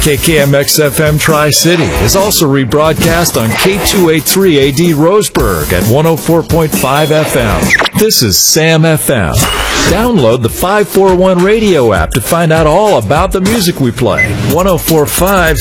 KKMX-FM Tri-City is also rebroadcast on K283AD Roseburg at 104.5 FM. This is Sam FM. Download the 541 radio app to find out all about the music we play. 104.5